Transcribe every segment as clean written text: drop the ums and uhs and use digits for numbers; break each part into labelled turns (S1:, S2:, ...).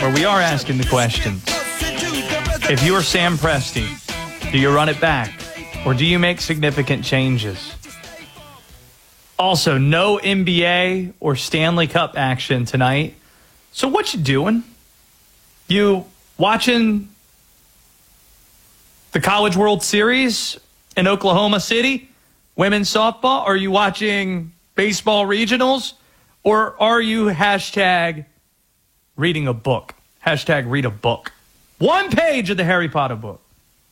S1: where we are asking the questions. If you are Sam Presti, do you run it back or do you make significant changes? Also, no NBA or Stanley Cup action tonight. So what you doing? You watching the College World Series in Oklahoma City, women's softball? Are you watching baseball regionals? Or are you hashtag reading a book? Hashtag read a book. One page of the Harry Potter book.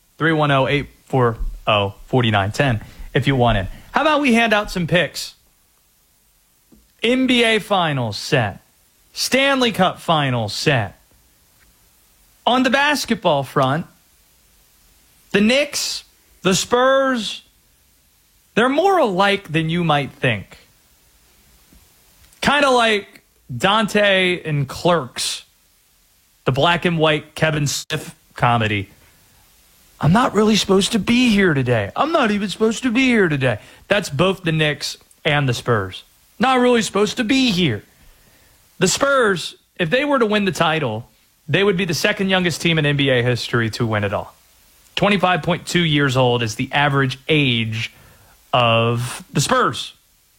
S1: 310-840-4910 if you want it. How about we hand out some picks? NBA Finals set. Stanley Cup Finals set. On the basketball front, the Knicks, the Spurs, they're more alike than you might think. Kind of like Dante and Clerks, the black and white Kevin Smith comedy. I'm not really supposed to be here today. I'm not even supposed to be here today. That's both the Knicks and the Spurs. Not really supposed to be here. The Spurs, if they were to win the title, they would be the second youngest team in NBA history to win it all. 25.2 years old is the average age of the Spurs.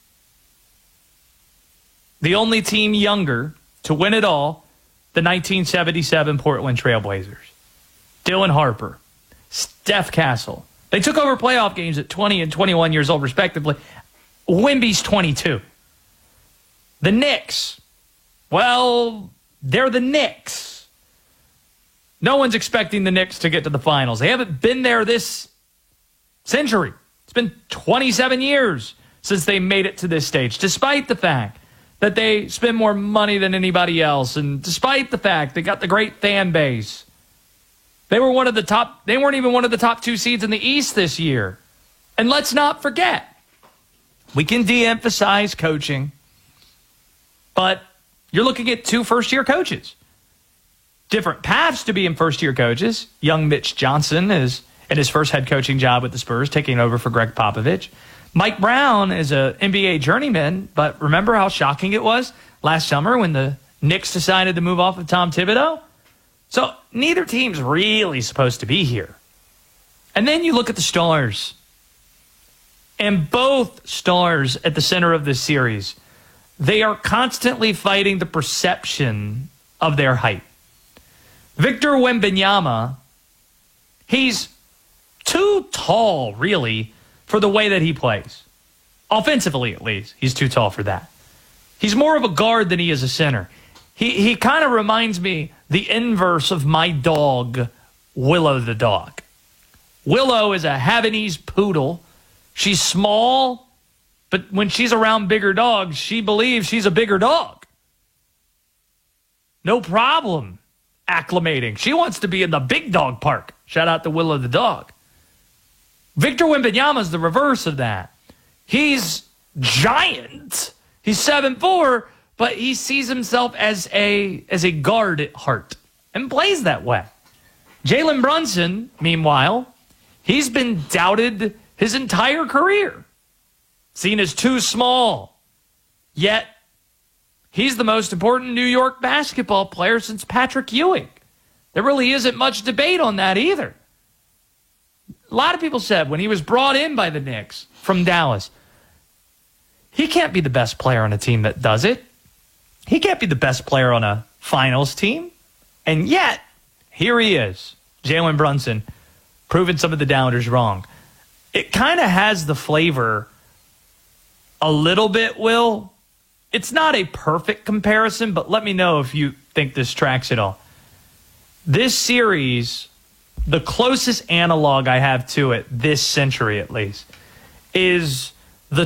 S1: The only team younger to win it all, the 1977 Portland Trailblazers. Dylan Harper, Steph Castle. They took over playoff games at 20 and 21 years old, respectively. Wemby's 22. The Knicks, well, they're the Knicks. No one's expecting the Knicks to get to the finals. They haven't been there this century. It's been 27 years since they made it to this stage, despite the fact that they spend more money than anybody else, and despite the fact they got the great fan base. They weren't even one of the top two seeds in the East this year. And let's not forget, we can de-emphasize coaching, but you're looking at two first-year coaches. Different paths to being first-year coaches. Young Mitch Johnson is in his first head coaching job with the Spurs, taking over for Greg Popovich. Mike Brown is an NBA journeyman, but remember how shocking it was last summer when the Knicks decided to move off of Tom Thibodeau? So neither team's really supposed to be here. And then you look at the stars. And both stars at the center of this series, they are constantly fighting the perception of their height. Victor Wembanyama, he's too tall, really, for the way that he plays. Offensively, at least, he's too tall for that. He's more of a guard than he is a center. He kind of reminds me the inverse of my dog, Willow the dog. Willow is a Havanese poodle. She's small, but when she's around bigger dogs, she believes she's a bigger dog. No problem acclimating. She wants to be in the big dog park. Shout out to Willow the dog. Victor Wembanyama is the reverse of that. He's giant. He's 7'4", but he sees himself as a guard at heart and plays that way. Jalen Brunson, meanwhile, he's been doubted his entire career. Seen as too small. Yet, he's the most important New York basketball player since Patrick Ewing. There really isn't much debate on that either. A lot of people said when he was brought in by the Knicks from Dallas, he can't be the best player on a team that does it. He can't be the best player on a finals team. And yet, here he is, Jalen Brunson, proving some of the doubters wrong. It kind of has the flavor a little bit, Will. It's not a perfect comparison, but let me know if you think this tracks at all. This series, the closest analog I have to it, this century at least, is the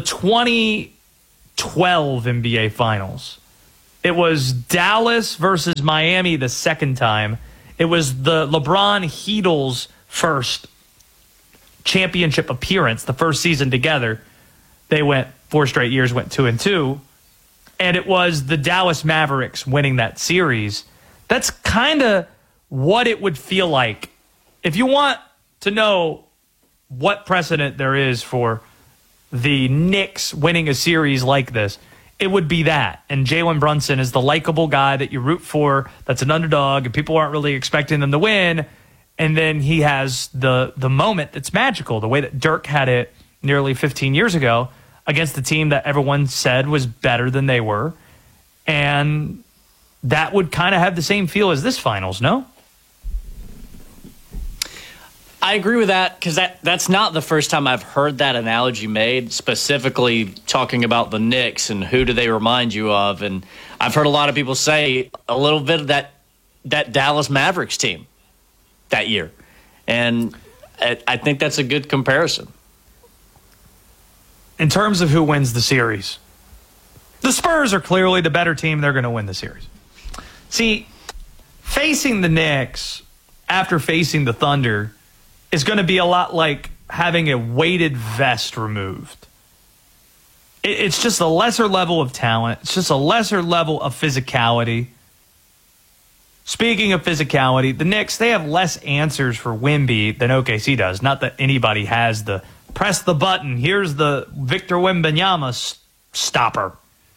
S1: 2012 NBA Finals. It was Dallas versus Miami the second time. It was the LeBron Heatles' first championship appearance, the first season together. They went 4 straight years, went 2-2. And it was the Dallas Mavericks winning that series. That's kind of what it would feel like. If you want to know what precedent there is for the Knicks winning a series like this, it would be that. And Jalen Brunson is the likable guy that you root for, that's an underdog, and people aren't really expecting them to win. And then he has the moment that's magical, the way that Dirk had it nearly 15 years ago against the team that everyone said was better than they were. And that would kind of have the same feel as this finals, no?
S2: I agree with that, because that's not the first time I've heard that analogy made, specifically talking about the Knicks and who do they remind you of. And I've heard a lot of people say a little bit of that Dallas Mavericks team that year. And I think that's a good comparison.
S1: In terms of who wins the series, the Spurs are clearly the better team. They're going to win the series. See, facing the Knicks after facing the Thunder is going to be a lot like having a weighted vest removed. It's just a lesser level of talent. It's just a lesser level of physicality. Speaking of physicality, the Knicks, they have less answers for Wemby than OKC does. Not that anybody has the press the button, here's the Victor Wembanyama stopper.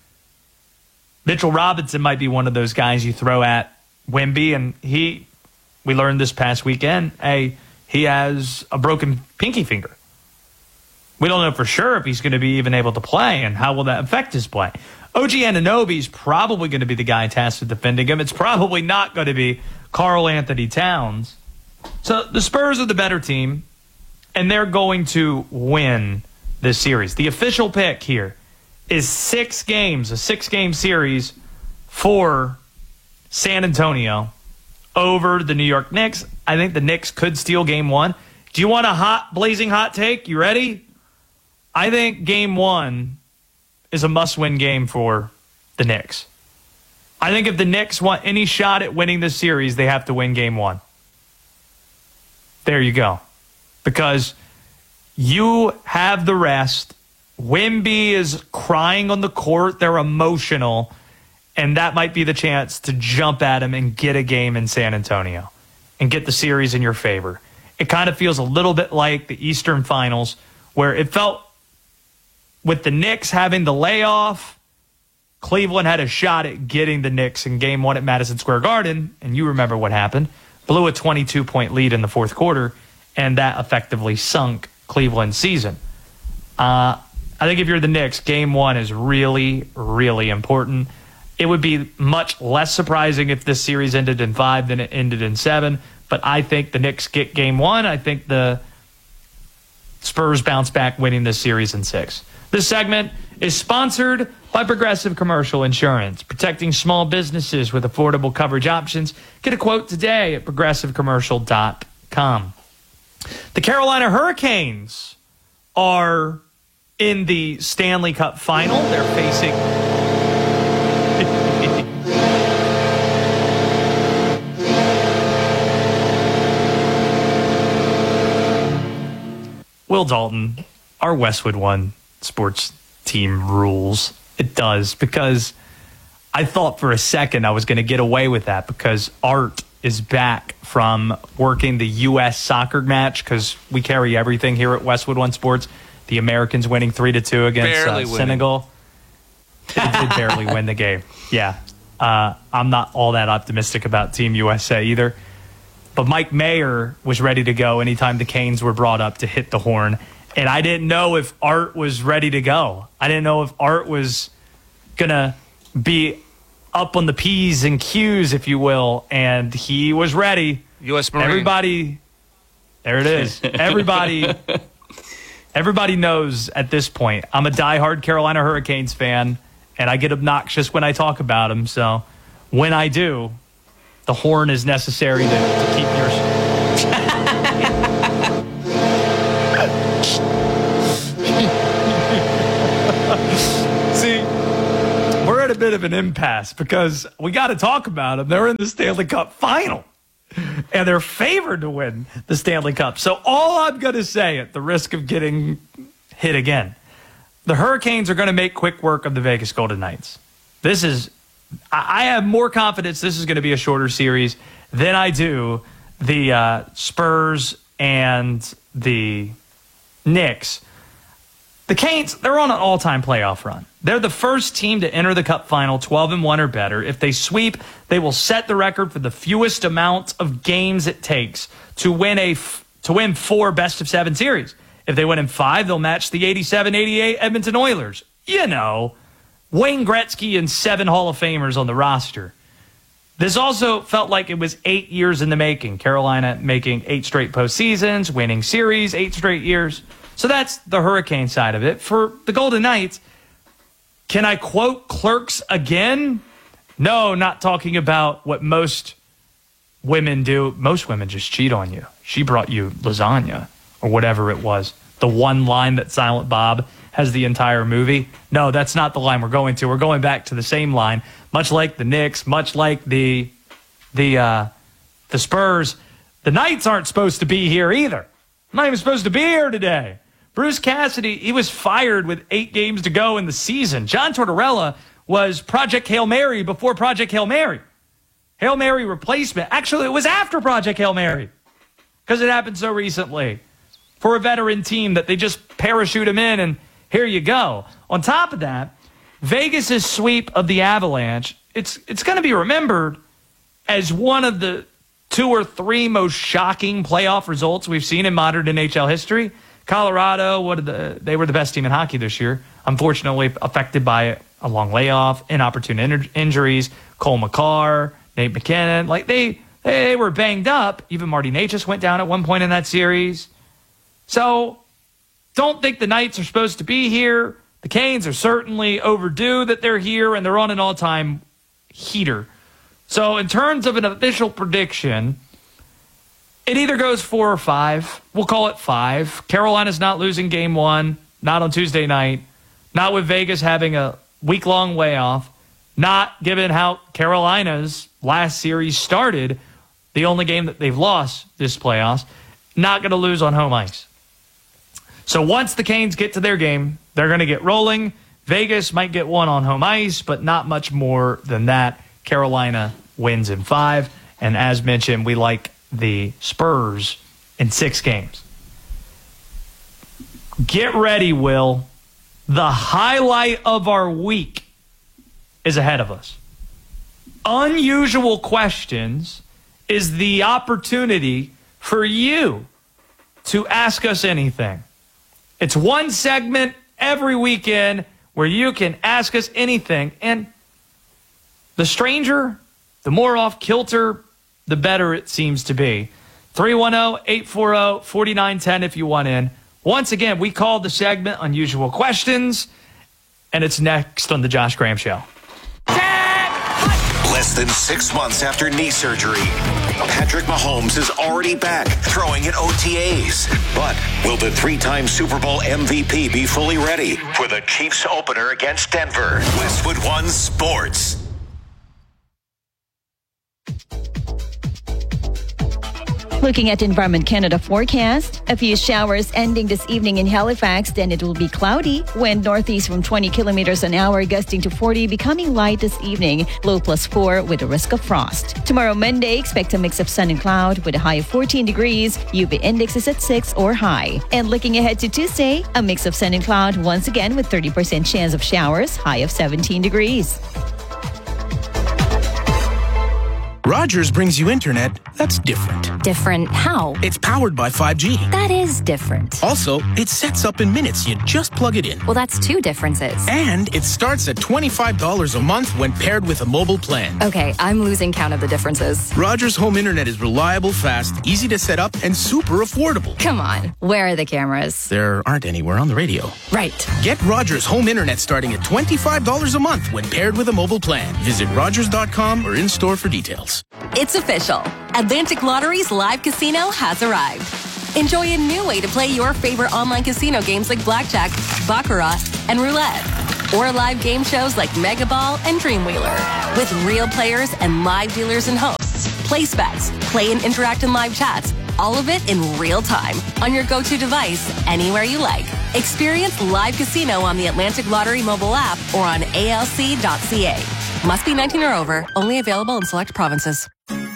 S1: Mitchell Robinson might be one of those guys you throw at Wemby, and we learned this past weekend, he has a broken pinky finger. We don't know for sure if he's going to be even able to play, and how will that affect his play. OG Anunoby is probably going to be the guy tasked with defending him. It's probably not going to be Karl Anthony Towns. So the Spurs are the better team, and they're going to win this series. The official pick here is 6 games, a 6-game series for San Antonio over the New York Knicks. I think the Knicks could steal game 1. Do you want a blazing hot take? You ready? I think game 1 is a must-win game for the Knicks. I think if the Knicks want any shot at winning this series, they have to win game 1. There you go. Because you have the rest. Wemby is crying on the court. They're emotional. And that might be the chance to jump at him and get a game in San Antonio and get the series in your favor. It kind of feels a little bit like the Eastern Finals, where it felt with the Knicks having the layoff, Cleveland had a shot at getting the Knicks in game 1 at Madison Square Garden, and you remember what happened. Blew a 22-point lead in the fourth quarter, and that effectively sunk Cleveland's season. I think if you're the Knicks, game 1 is really, really important. It would be much less surprising if this series ended in 5 than it ended in 7, but I think the Knicks get game 1. I think the Spurs bounce back, winning this series in 6. This segment is sponsored by Progressive Commercial Insurance, protecting small businesses with affordable coverage options. Get a quote today at progressivecommercial.com. The Carolina Hurricanes are in the Stanley Cup final. They're facing... Will Dalton, our Westwood One sports team rules. It does, because I thought for a second I was going to get away with that because Art is back from working the U.S. soccer match, because we carry everything here at Westwood One Sports. The Americans winning 3-2 against Senegal. They did barely win the game. Yeah. I'm not all that optimistic about Team USA either. But Mike Mayer was ready to go anytime the Canes were brought up to hit the horn. And I didn't know if Art was ready to go. I didn't know if Art was going to be up on the P's and Q's, if you will. And he was ready.
S3: U.S. Marine.
S1: Everybody, there it is. Everybody knows at this point. I'm a diehard Carolina Hurricanes fan, and I get obnoxious when I talk about them. So when I do, the horn is necessary to keep your... See, we're at a bit of an impasse because we got to talk about them. They're in the Stanley Cup final, and they're favored to win the Stanley Cup. So all I'm going to say, at the risk of getting hit again, the Hurricanes are going to make quick work of the Vegas Golden Knights. I have more confidence this is going to be a shorter series than I do the Spurs and the Knicks. The Canes, they're on an all-time playoff run. They're the first team to enter the Cup final 12-1 or better. If they sweep, they will set the record for the fewest amount of games it takes to win 4 best-of-7 series. If they win in 5, they'll match the 87-88 Edmonton Oilers. You know, Wayne Gretzky and 7 Hall of Famers on the roster. This also felt like it was 8 years in the making. Carolina making 8 straight postseasons, winning series 8 straight years. So that's the Hurricane side of it. For the Golden Knights, can I quote Clerks again? No, not talking about what most women do. Most women just cheat on you. She brought you lasagna or whatever it was. The one line that Silent Bob has the entire movie. No, that's not the line we're going to. We're going back to the same line, much like the Knicks, much like the Spurs. The Knights aren't supposed to be here either. I'm not even supposed to be here today. Bruce Cassidy, he was fired with 8 games to go in the season. John Tortorella was Project Hail Mary before Project Hail Mary. Hail Mary replacement. Actually, it was after Project Hail Mary because it happened so recently for a veteran team that they just parachute him in and here you go. On top of that, Vegas' sweep of the Avalanche, it's going to be remembered as one of the 2 or 3 most shocking playoff results we've seen in modern NHL history. Colorado, they were the best team in hockey this year. Unfortunately, affected by a long layoff, inopportune injuries. Cole Makar, Nate McKinnon, like they were banged up. Even Marty Necas went down at one point in that series. So don't think the Knights are supposed to be here. The Canes are certainly overdue that they're here, and they're on an all-time heater. So in terms of an official prediction, it either goes 4 or 5. We'll call it 5. Carolina's not losing game 1, not on Tuesday night, not with Vegas having a week-long layoff, not given how Carolina's last series started, the only game that they've lost this playoffs, not going to lose on home ice. So once the Canes get to their game, they're going to get rolling. Vegas might get 1 on home ice, but not much more than that. Carolina wins in 5. And as mentioned, we like the Spurs in 6 games. Get ready, Will. The highlight of our week is ahead of us. Unusual Questions is the opportunity for you to ask us anything. It's one segment every weekend where you can ask us anything. And the stranger, the more off kilter, the better it seems to be. 310-840-4910 if you want in. Once again, we called the segment Unusual Questions, and it's next on The Josh Graham Show.
S3: Less than 6 months after knee surgery, Patrick Mahomes is already back throwing in OTAs. But will the 3-time Super Bowl MVP be fully ready for the Chiefs opener against Denver? Westwood One Sports.
S4: Looking at Environment Canada forecast, a few showers ending this evening in Halifax, then it will be cloudy. Wind northeast from 20 kilometers an hour, gusting to 40, becoming light this evening. Low +4 with a risk of frost. Tomorrow, Monday, expect a mix of sun and cloud with a high of 14 degrees. UV index is at 6 or high. And looking ahead to Tuesday, a mix of sun and cloud once again with 30% chance of showers, high of 17 degrees.
S5: Rogers brings you internet that's different.
S6: Different how?
S5: It's powered by 5G.
S6: That is different.
S5: Also, it sets up in minutes. You just plug it in.
S6: Well, that's 2 differences.
S5: And it starts at $25 a month when paired with a mobile plan.
S6: Okay, I'm losing count of the differences.
S5: Rogers Home Internet is reliable, fast, easy to set up, and super affordable.
S6: Come on, where are the cameras?
S5: There aren't anywhere on the radio.
S6: Right.
S5: Get Rogers Home Internet starting at $25 a month when paired with a mobile plan. Visit Rogers.com or in-store for details.
S7: It's official. Atlantic Lottery's live casino has arrived. Enjoy a new way to play your favorite online casino games like Blackjack, Baccarat, and Roulette. Or live game shows like Mega Ball and Dreamwheeler. With real players and live dealers and hosts. Place bets, play and interact in live chats. All of it in real time on your go-to device anywhere you like. Experience live casino on the Atlantic Lottery mobile app or on alc.ca. Must be 19 or over. Only available in select provinces.
S8: Hit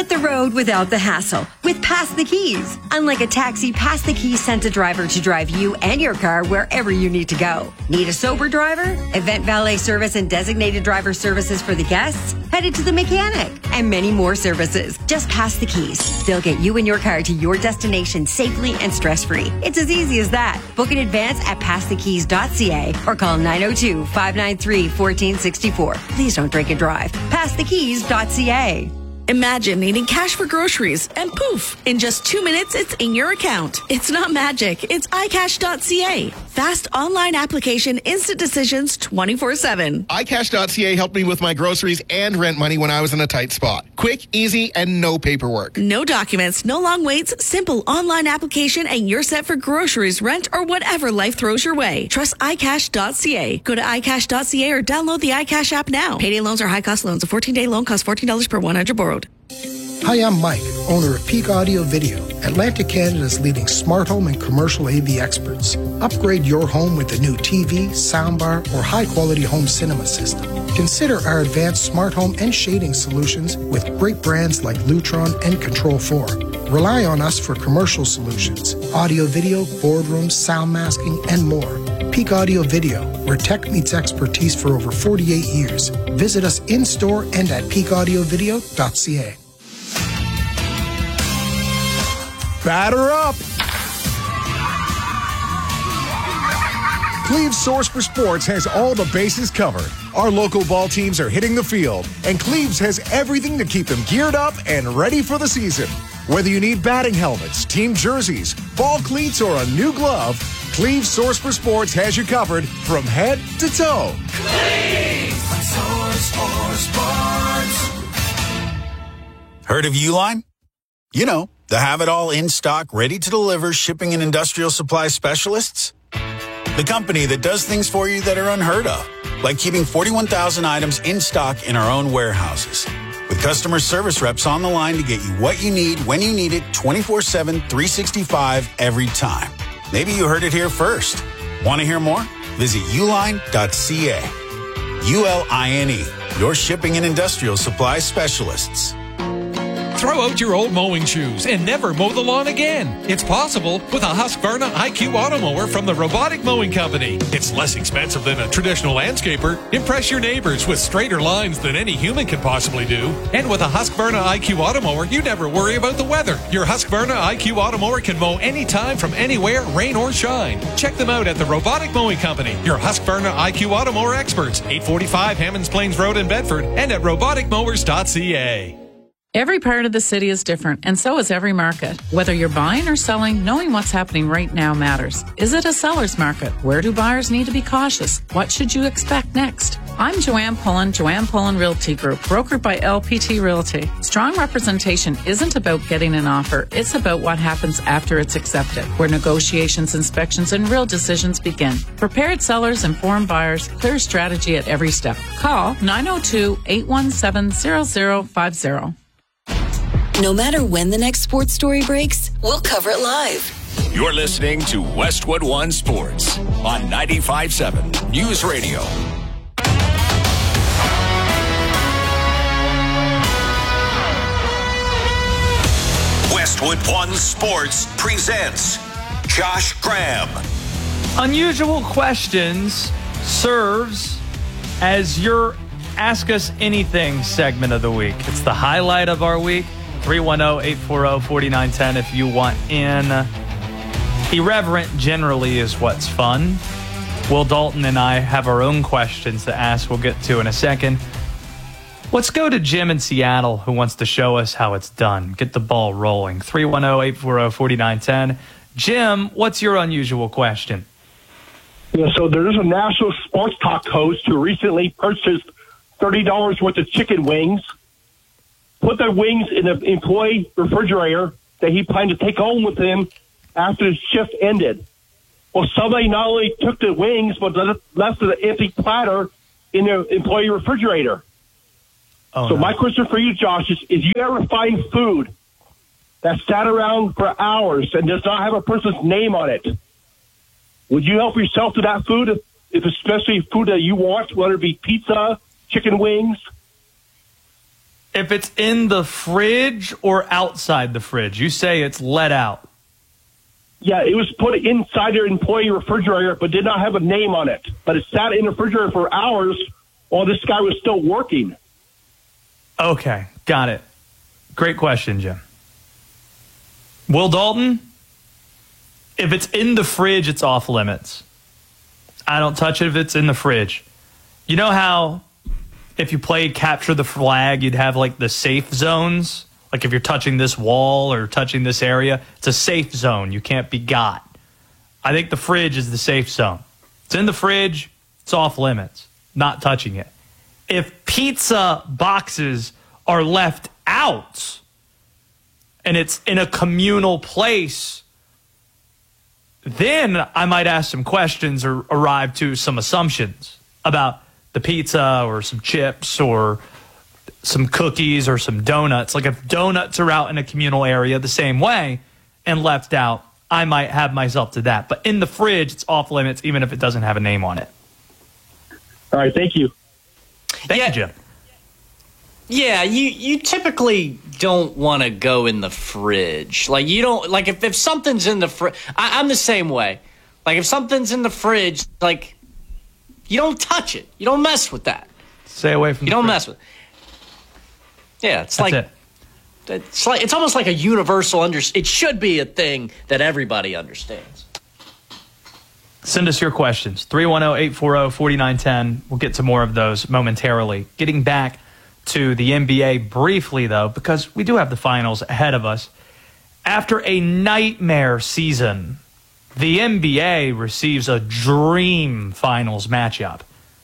S8: Hit the road without the hassle with Pass the Keys. Unlike a taxi, Pass the Keys sends a driver to drive you and your car wherever you need to go. Need a sober driver? Event valet service and designated driver services for the guests? Headed to the mechanic and many more services. Just Pass the Keys. They'll get you and your car to your destination safely and stress-free. It's as easy as that. Book in advance at passthekeys.ca or call 902-593-1464. Please don't drink and drive. Passthekeys.ca.
S9: Imagine needing cash for groceries and poof, in just 2 minutes, it's in your account. It's not magic. It's iCash.ca. Fast online application, instant decisions 24/7.
S10: iCash.ca helped me with my groceries and rent money when I was in a tight spot. Quick, easy, and no paperwork.
S9: No documents, no long waits, simple online application, and you're set for groceries, rent, or whatever life throws your way. Trust iCash.ca. Go to iCash.ca or download the iCash app now. Payday loans are high-cost loans. A 14-day loan costs $14 per 100 borrowed.
S11: Hi, I'm Mike, owner of Peak Audio Video, Atlantic Canada's leading smart home and commercial AV experts. Upgrade your home with a new TV, soundbar, or high-quality home cinema system. Consider our advanced smart home and shading solutions with great brands like Lutron and Control 4. Rely on us for commercial solutions, audio video, boardrooms, sound masking, and more. Peak Audio Video, where tech meets expertise for over 48 years. Visit us in-store and at peakaudiovideo.ca.
S12: Batter up! Cleve's Source for Sports has all the bases covered. Our local ball teams are hitting the field, and Cleve's has everything to keep them geared up and ready for the season. Whether you need batting helmets, team jerseys, ball cleats, or a new glove, Cleve's Source for Sports has you covered from head to toe.
S13: Cleve's Source for Sports.
S14: Heard of Uline? You know, the have-it-all in-stock, ready-to-deliver shipping and industrial supply specialists. The company that does things for you that are unheard of, like keeping 41,000 items in stock in our own warehouses. With customer service reps on the line to get you what you need, when you need it, 24/7, 365, every time. Maybe you heard it here first. Want to hear more? Visit uline.ca. ULINE, your shipping and industrial supply specialists.
S15: Throw out your old mowing shoes and never mow the lawn again. It's possible with a Husqvarna IQ Auto Mower from the Robotic Mowing Company. It's less expensive than a traditional landscaper. Impress your neighbors with straighter lines than any human can possibly do. And with a Husqvarna IQ Auto Mower, you never worry about the weather. Your Husqvarna IQ Auto Mower can mow anytime from anywhere, rain or shine. Check them out at the Robotic Mowing Company, your Husqvarna IQ Auto Mower experts, 845 Hammonds Plains Road in Bedford, and at roboticmowers.ca.
S16: Every part of the city is different, and so is every market. Whether you're buying or selling, knowing what's happening right now matters. Is it a seller's market? Where do buyers need to be cautious? What should you expect next? I'm Joanne Pullen Realty Group, brokered by LPT Realty. Strong representation isn't about getting an offer. It's about what happens after it's accepted, where negotiations, inspections, and real decisions begin. Prepared sellers, informed buyers, clear strategy at every step. Call 902-817-0050.
S17: No matter when the next sports story breaks, we'll cover it live.
S3: You're listening to Westwood One Sports on 95.7 News Radio. Westwood One Sports presents Josh Graham.
S1: Unusual Questions serves as your Ask Us Anything segment of the week. It's the highlight of our week. 310-840-4910 if you want in. Irreverent generally is what's fun. Will Dalton and I have our own questions to ask we'll get to in a second. Let's go to Jim in Seattle who wants to show us how it's done. Get the ball rolling. 310-840-4910. Jim, what's your unusual question?
S18: Yeah, so there's a national sports talk host who recently purchased $30 worth of chicken wings, put the wings in the employee refrigerator that he planned to take home with him after his shift ended. Well, somebody not only took the wings, but left an empty platter in the employee refrigerator.
S1: Oh,
S18: so
S1: no.
S18: my question for you, Josh, is you ever find food that sat around for hours and does not have a person's name on it, would you help yourself to that food, if especially food that you want, whether it be pizza, chicken wings?
S1: if it's in the fridge or outside the fridge. You say it's let out.
S18: Yeah, it was put inside their employee refrigerator, but did not have a name on it. But it sat in the refrigerator for hours while this guy was still working.
S1: Okay, got it. Great question, Jim. Will Dalton, if it's in the fridge, it's off limits. I don't touch it if it's in the fridge. You know how if you played Capture the Flag, you'd have like the safe zones? Like if you're touching this wall or touching this area, it's a safe zone. You can't be got. I think the fridge is the safe zone. It's in the fridge, it's off limits. Not touching it. If pizza boxes are left out and it's in a communal place, then I might ask some questions or arrive to some assumptions about the pizza or some chips or some cookies or some donuts. Like if donuts are out in a communal area the same way and left out, I might have myself to that. But in the fridge, it's off limits even if it doesn't have a name on it.
S18: All right, thank you.
S1: Thank you, Jim.
S2: Yeah, you typically don't want to go in the fridge. Like you don't like if something's in the fridge. I'm the same way. Like if something's in the fridge, like you don't touch it. You don't mess with that.
S1: Stay away from.
S2: You don't mess with. Yeah, it's like it's almost like a universal It should be a thing that everybody understands.
S1: Send us your questions. 310-840-4910. We'll get to more of those momentarily. Getting back to the NBA briefly, though, because we do have the finals ahead of us. After a nightmare season, the NBA receives a dream finals matchup.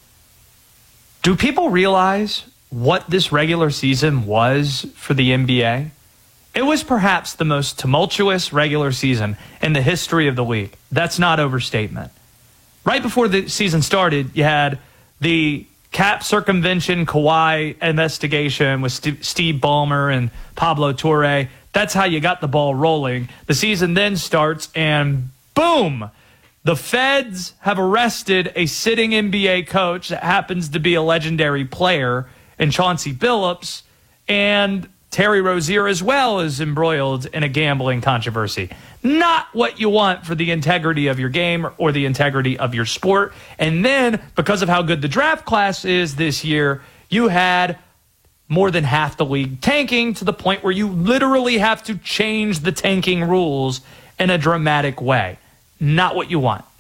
S1: Do people realize what this regular season was for the NBA? It was perhaps the most tumultuous regular season in the history of the league. That's not overstatement. Right before the season started, you had the cap circumvention Kawhi investigation with Steve Ballmer and Pablo Torre. That's how you got the ball rolling. The season then starts and boom, the feds have arrested a sitting NBA coach that happens to be a legendary player in Chauncey Billups, and Terry Rozier as well is embroiled in a gambling controversy. Not what you want for the integrity of your game or the integrity of your sport. And then, because of how good the draft class is this year, you had more than half the league tanking to the point where you literally have to change the tanking rules in a dramatic way. Not what you want.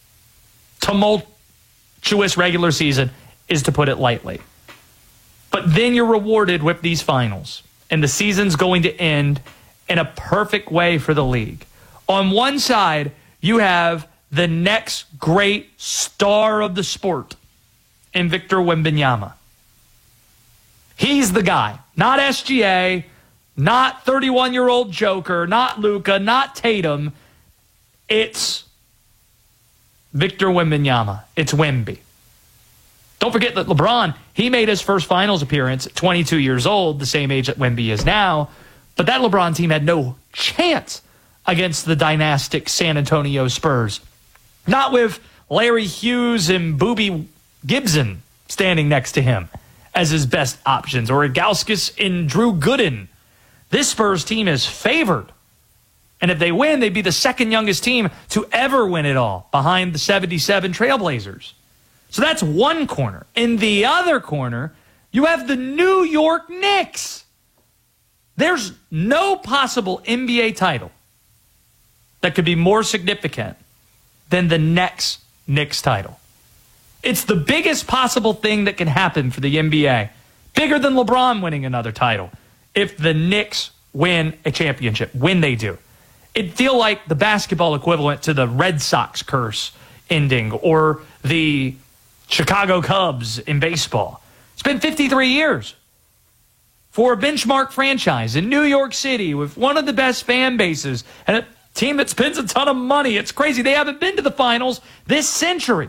S1: Tumultuous regular season is to put it lightly. But then you're rewarded with these finals. And the season's going to end in a perfect way for the league. On one side, you have the next great star of the sport in Victor Wembanyama. He's the guy. Not SGA, not 31-year-old Joker, not Luka, not Tatum. It's Victor Wembanyama. It's Wemby. Don't forget that LeBron, he made his first finals appearance at 22 years old, the same age that Wemby is now. But that LeBron team had no chance against the dynastic San Antonio Spurs. Not with Larry Hughes and Boobie Gibson standing next to him as his best options, or Gauskas and Drew Gooden. This Spurs team is favored. And if they win, they'd be the second youngest team to ever win it all, behind the 77 Trailblazers. So that's one corner. In the other corner, you have the New York Knicks. There's no possible NBA title that could be more significant than the next Knicks title. It's the biggest possible thing that can happen for the NBA. Bigger than LeBron winning another title. If the Knicks win a championship, when they do. It'd feel like the basketball equivalent to the Red Sox curse ending or the Chicago Cubs in baseball. It's been 53 years for a benchmark franchise in New York City with one of the best fan bases and a team that spends a ton of money. It's crazy. They haven't been to the finals this century.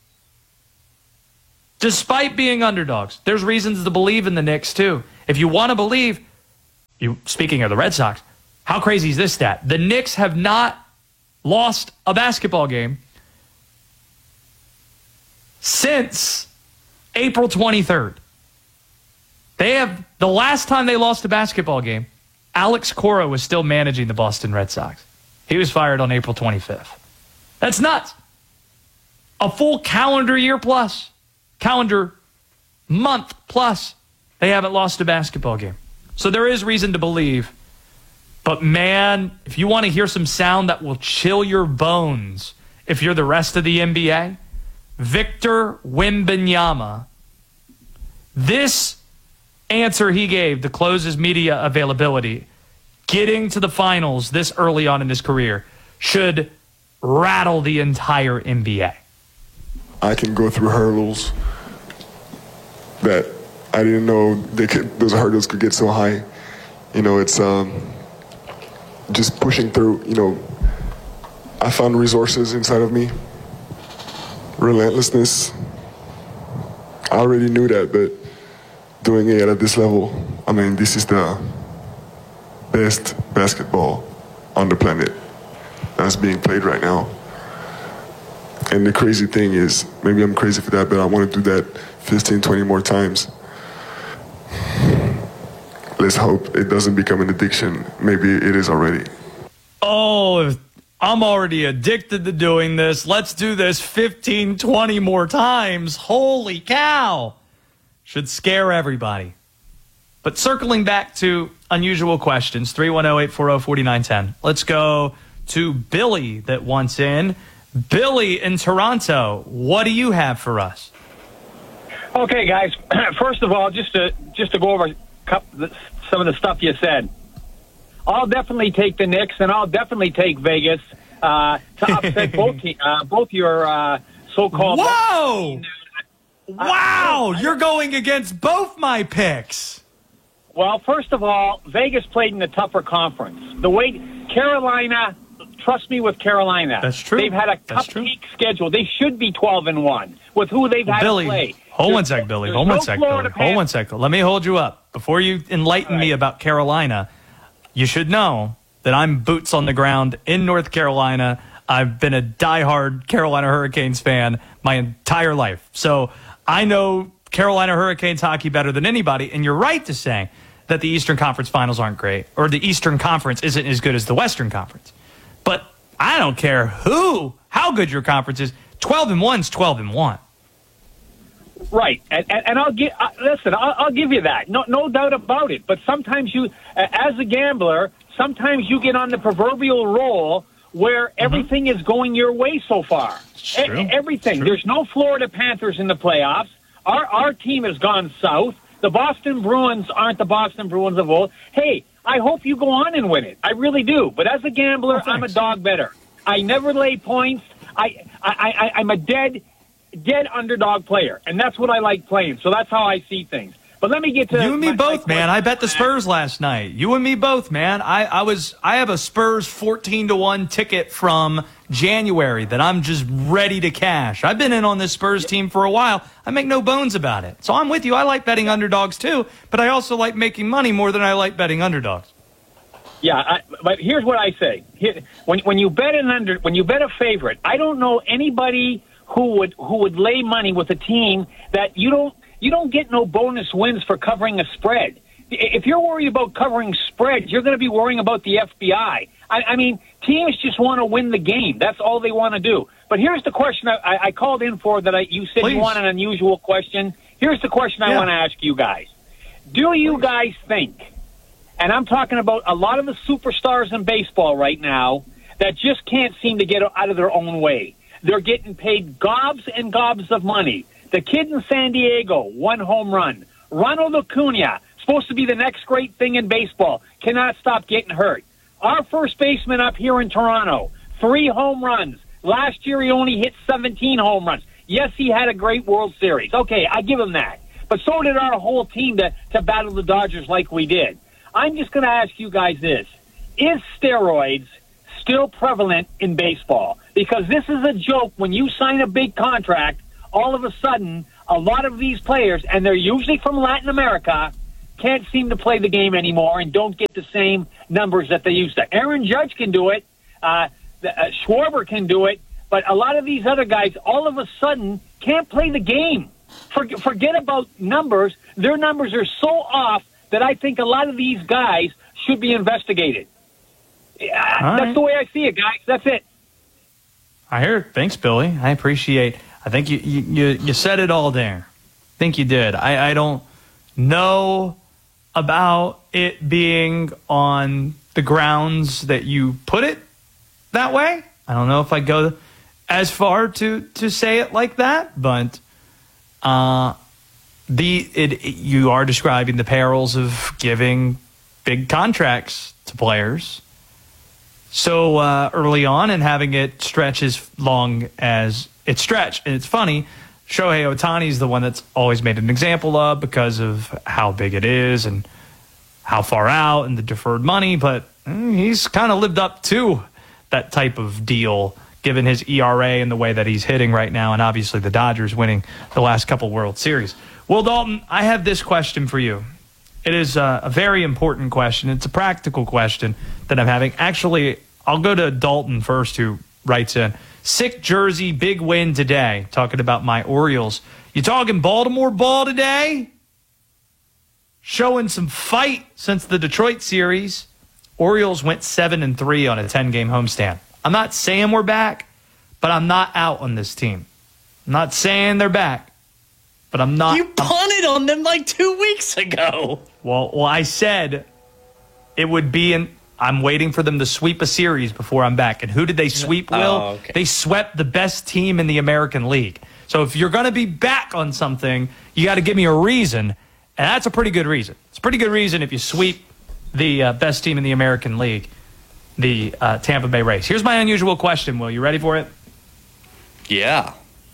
S1: Despite being underdogs. There's reasons to believe in the Knicks, too. If you want to believe, speaking of the Red Sox, how crazy is this stat? The Knicks have not lost a basketball game since April 23rd. The last time they lost a basketball game, Alex Cora was still managing the Boston Red Sox. He was fired on April 25th. That's nuts. A full calendar year plus, calendar month plus, they haven't lost a basketball game. So there is reason to believe. But man, if you want to hear some sound that will chill your bones, if you're the rest of the NBA, Victor Wembanyama, this answer he gave to close his media availability, getting to the finals this early on in his career, should rattle the entire NBA.
S19: I can go through hurdles that I didn't know those hurdles could get so high. It's just pushing through. I found resources inside of me, relentlessness. I already knew that, but doing it at this level, this is the best basketball on the planet that's being played right now. And the crazy thing is, maybe I'm crazy for that, but I want to do that 15, 20 more times. Let's hope it doesn't become an addiction. Maybe it is already.
S1: Oh, I'm already addicted to doing this. Let's do this 15, 20 more times. Holy cow. Should scare everybody. But circling back to unusual questions, 310-840-4910. Let's go to Billy that wants in. Billy in Toronto, what do you have for us?
S20: Okay, guys. First of all, just to go over some of the stuff you said, I'll definitely take the Knicks, and I'll definitely take Vegas to upset both your so-called.
S1: Whoa! Wow, you're going against both my picks.
S20: Well, first of all, Vegas played in a tougher conference. The way Carolina, trust me with Carolina.
S1: That's true.
S20: They've had a cupcake schedule. They should be 12-1 with who they've had to play.
S1: Hold one sec, Billy. Hold one sec, Billy. Hold one sec. Let me hold you up. Before you enlighten me about Carolina, you should know that I'm boots on the ground in North Carolina. I've been a diehard Carolina Hurricanes fan my entire life. So I know Carolina Hurricanes hockey better than anybody. And you're right to say that the Eastern Conference Finals aren't great, or the Eastern Conference isn't as good as the Western Conference. But I don't care how good your conference is. 12-1 is 12-1.
S20: Right, and I'll give you that. No doubt about it. But sometimes you, as a gambler, sometimes you get on the proverbial roll where everything is going your way so far. Everything. There's no Florida Panthers in the playoffs. Our team has gone south. The Boston Bruins aren't the Boston Bruins of old. Hey, I hope you go on and win it. I really do. But as a gambler, I'm a dog better. I never lay points. I'm a dead underdog player, and that's what I like playing. So that's how I see things. But let me get to
S1: you and me both, man. I bet the Spurs last night. You and me both, man. I have a Spurs 14-1 ticket from January that I'm just ready to cash. I've been in on this Spurs team for a while. I make no bones about it. So I'm with you. I like betting underdogs too, but I also like making money more than I like betting underdogs.
S20: Yeah, but here's what I say: when you bet a favorite, I don't know anybody who would lay money with a team that you don't get no bonus wins for covering a spread. If you're worried about covering spreads, you're going to be worrying about the FBI. I mean, teams just want to win the game. That's all they want to do. But here's the question I called in for that you said you want an unusual question. Here's the question I want to ask you guys. Do you guys think, and I'm talking about a lot of the superstars in baseball right now that just can't seem to get out of their own way. They're getting paid gobs and gobs of money. The kid in San Diego, 1 home run. Ronald Acuna, supposed to be the next great thing in baseball, cannot stop getting hurt. Our first baseman up here in Toronto, 3 home runs. Last year he only hit 17 home runs. Yes, he had a great World Series. Okay, I give him that. But so did our whole team to battle the Dodgers like we did. I'm just going to ask you guys this. Is steroids still prevalent in baseball? Because this is a joke. When you sign a big contract, all of a sudden, a lot of these players, and they're usually from Latin America, can't seem to play the game anymore and don't get the same numbers that they used to. Aaron Judge can do it. Schwarber can do it. But a lot of these other guys, all of a sudden, can't play the game. Forget about numbers. Their numbers are so off that I think a lot of these guys should be investigated. That's the way I see it, guys. That's it.
S1: I hear it. Thanks, Billy. I appreciate. I think you said it all there. I think you did. I don't know about it being on the grounds that you put it that way. I don't know if I go as far to say it like that, but you are describing the perils of giving big contracts to players so early on and having it stretch as long as it stretched. And it's funny, Shohei Ohtani is the one that's always made an example of because of how big it is and how far out and the deferred money, but he's kind of lived up to that type of deal given his ERA and the way that he's hitting right now, and obviously the Dodgers winning the last couple World Series. Will Dalton, I have this question for you. It is a very important question. It's a practical question that I'm having. Actually, I'll go to Dalton first, who writes in. Sick jersey, big win today. Talking about my Orioles. You talking Baltimore ball today? Showing some fight since the Detroit series. Orioles went 7-3 on a 10-game homestand. I'm not saying we're back, but I'm not out on this team. I'm not saying they're back, but I'm not.
S2: You punted on them like 2 weeks ago.
S1: Well, I said it would be I'm waiting for them to sweep a series before I'm back. And who did they sweep, Will?
S2: Oh, okay.
S1: They swept the best team in the American League. So if you're going to be back on something, you got to give me a reason, and that's a pretty good reason. It's a pretty good reason if you sweep the best team in the American League, the Tampa Bay Rays. Here's my unusual question, Will. You ready for it?
S2: Yeah.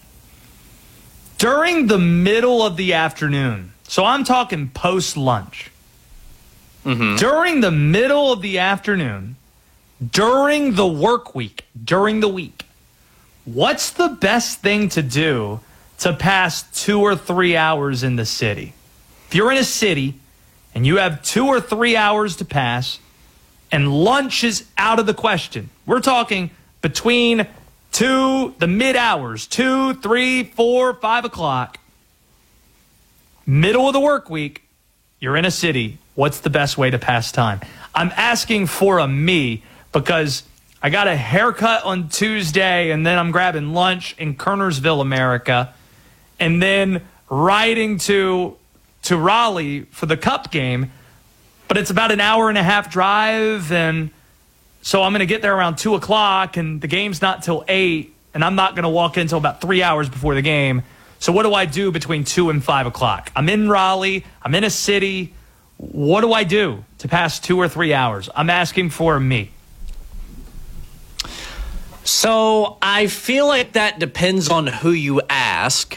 S1: During the middle of the afternoon, so I'm talking post-lunch, during the middle of the afternoon, during the work week, during the week, what's the best thing to do to pass 2 or 3 hours in the city? If you're in a city and you have 2 or 3 hours to pass and lunch is out of the question, we're talking between the mid hours, 2, 3, 4, 5 o'clock, middle of the work week, you're in a city, what's the best way to pass time? I'm asking for a me because I got a haircut on Tuesday and then I'm grabbing lunch in Kernersville, America, and then riding to Raleigh for the Cup game, but it's about an hour and a half drive, and so I'm going to get there around 2 o'clock, and the game's not till 8, and I'm not going to walk in until about 3 hours before the game. So what do I do between 2 and 5 o'clock? I'm in Raleigh. I'm in a city. What do I do to pass 2 or 3 hours? I'm asking for me.
S2: So I feel like that depends on who you ask.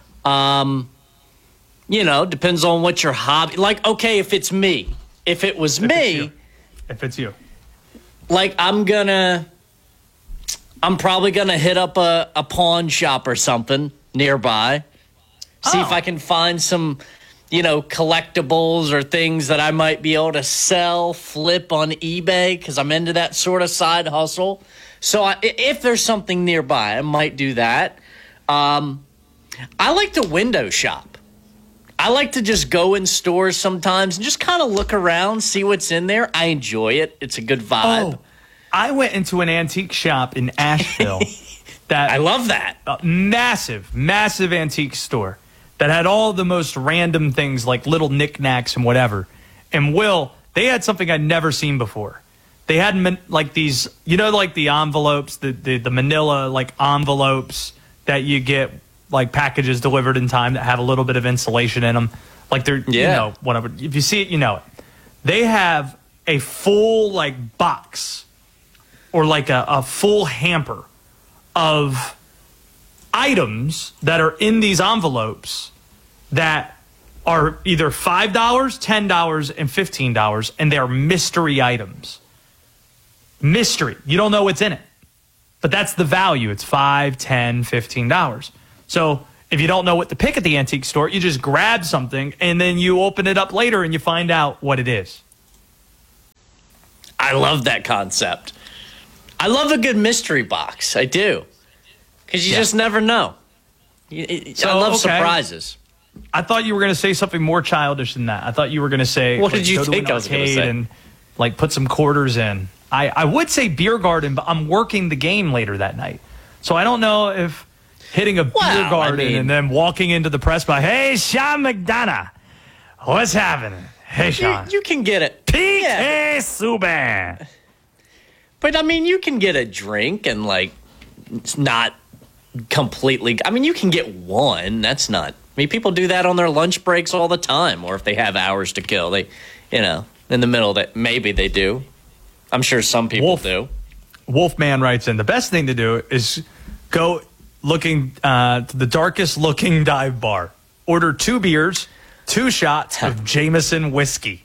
S2: Depends on what your hobby. Like, okay, if it's me. If it was me.
S1: If it's you.
S2: Like, I'm probably going to hit up a pawn shop or something nearby. See if I can find some, collectibles or things that I might be able to sell, flip on eBay, because I'm into that sort of side hustle. So if there's something nearby, I might do that. I like to window shop. I like to just go in stores sometimes and just kind of look around, see what's in there. I enjoy it. It's a good vibe.
S1: Oh, I went into an antique shop in Asheville.
S2: I love that.
S1: Massive antique store that had all the most random things like little knickknacks and whatever. And Will, they had something I'd never seen before. They had like these, like the envelopes, the manila like envelopes that you get, like packages delivered in time that have a little bit of insulation in them. Like they're, whatever. If you see it, you know it. They have a full like box or like a full hamper of items that are in these envelopes that are either $5, $10, and $15, and they're mystery items. Mystery. You don't know what's in it. But that's the value. It's $5, $10, $15. So if you don't know what to pick at the antique store, you just grab something, and then you open it up later, and you find out what it is.
S2: I love that concept. I love a good mystery box. I do. Because you just never know. I love surprises.
S1: I thought you were going to say something more childish than that. I thought you were going to say,
S2: what did you
S1: go to
S2: think
S1: an
S2: I was going to
S1: arcade
S2: say?
S1: and like put some quarters in. I would say beer garden, but I'm working the game later that night. So I don't know if hitting a beer garden and then walking into the press box, hey, Sean McDonough, what's happening? Hey, Sean.
S2: You can get it.
S1: PK Subban.
S2: But, I mean, you can get a drink and, like, it's not completely. I mean, you can get one. That's not. I mean, people do that on their lunch breaks all the time, or if they have hours to kill. They, in the middle of that, maybe they do. I'm sure some people do.
S1: Wolfman writes in, the best thing to do is go looking to the darkest looking dive bar. Order 2 beers, 2 shots of Jameson whiskey.